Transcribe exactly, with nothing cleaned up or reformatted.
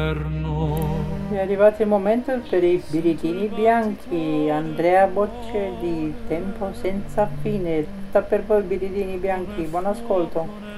È arrivato il momento per i biritini bianchi. Andrea Bocce di Tempo Senza Fine. Sta per voi biritini bianchi, buon ascolto.